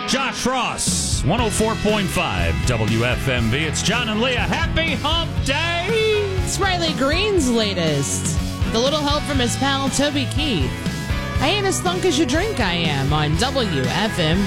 Josh Ross, 104.5 WFMV. It's John and Leah. Happy Hump Day! It's Riley Green's latest. With a little help from his pal Toby Keith. I ain't as thunk as you drink I am on WFMV.